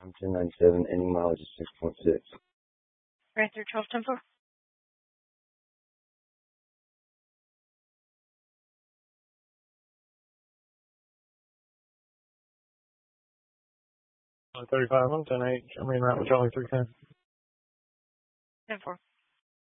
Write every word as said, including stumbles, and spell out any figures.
I'm ten ninety-seven, ending mileage is six point six. Right through twelve ten four. thirty-five, I'm ten eight. I mean, route with Charlie three ten. ten four.